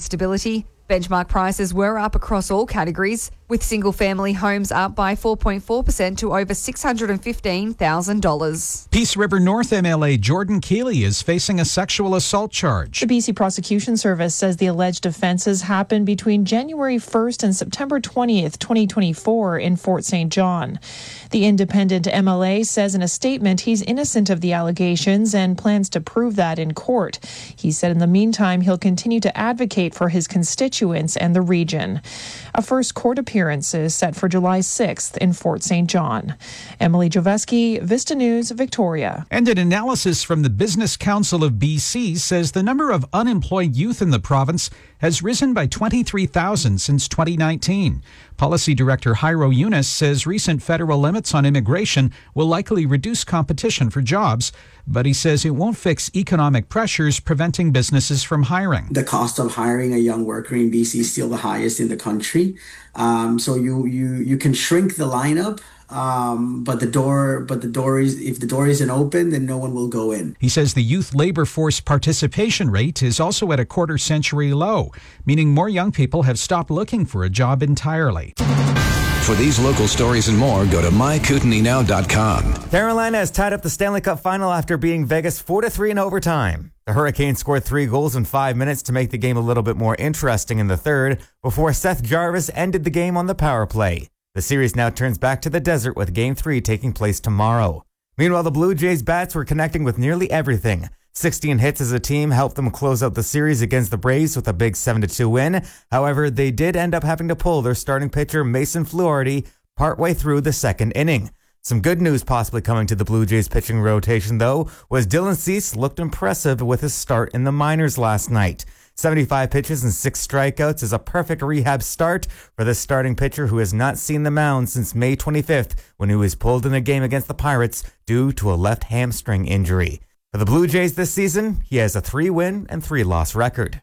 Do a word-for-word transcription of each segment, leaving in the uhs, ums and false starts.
stability. Benchmark prices were up across all categories, with single-family homes up by four point four percent to over six hundred fifteen thousand dollars. Peace River North M L A Jordan Keeley is facing a sexual assault charge. The B C Prosecution Service says the alleged offences happened between January first and September twentieth, twenty twenty-four in Fort Saint John. The independent M L A says in a statement he's innocent of the allegations and plans to prove that in court. He said in the meantime he'll continue to advocate for his constituents and the region. A first court appearance is set for July sixth in Fort Saint John. Emily Joveski, Vista News, Victoria. And an analysis from the Business Council of B C says the number of unemployed youth in the province has risen by twenty-three thousand since twenty nineteen. Policy Director Jairo Yunus says recent federal limits on immigration will likely reduce competition for jobs, but he says it won't fix economic pressures preventing businesses from hiring. The cost of hiring a young worker in B C is still the highest in the country. Um, so you, you, you can shrink the lineup. Um, but the door, but the door is, if the door isn't open, then no one will go in. He says the youth labor force participation rate is also at a quarter century low, meaning more young people have stopped looking for a job entirely. For these local stories and more, go to my kootenai now dot com. Carolina has tied up the Stanley Cup final after beating Vegas four to three in overtime. The Hurricanes scored three goals in five minutes to make the game a little bit more interesting in the third before Seth Jarvis ended the game on the power play. The series now turns back to the desert with Game three taking place tomorrow. Meanwhile, the Blue Jays bats were connecting with nearly everything. sixteen hits as a team helped them close out the series against the Braves with a big seven to two win. However, they did end up having to pull their starting pitcher Mason Fluharty partway through the second inning. Some good news possibly coming to the Blue Jays pitching rotation, though, was Dylan Cease looked impressive with his start in the minors last night. seventy-five pitches and six strikeouts is a perfect rehab start for this starting pitcher who has not seen the mound since May twenty-fifth when he was pulled in a game against the Pirates due to a left hamstring injury. For the Blue Jays this season, he has a three-win and three-loss record.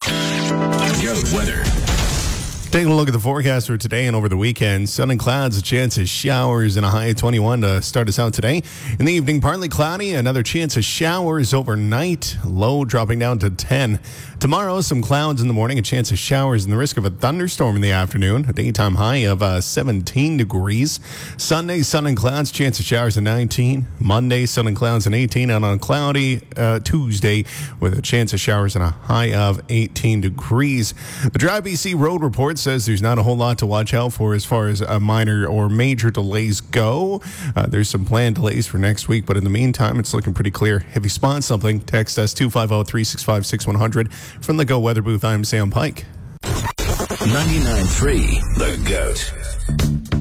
Goat weather. Taking a look at the forecast for today and over the weekend. Sun and clouds, a chance of showers, and a high of twenty-one to start us out today. In the evening, partly cloudy, another chance of showers overnight. Low dropping down to ten. Tomorrow, some clouds in the morning, a chance of showers, and the risk of a thunderstorm in the afternoon. A daytime high of uh, seventeen degrees. Sunday, sun and clouds, chance of showers at nineteen. Monday, sun and clouds at eighteen. And on a cloudy uh, Tuesday with a chance of showers and a high of eighteen degrees. The Dry B C Road Report says there's not a whole lot to watch out for as far as uh, minor or major delays go. Uh, there's some planned delays for next week, but in the meantime, it's looking pretty clear. If you spot something, text us two five zero, three six five, six one zero zero. From the Go Weather Booth, I'm Sam Pike. ninety-nine point three The Goat.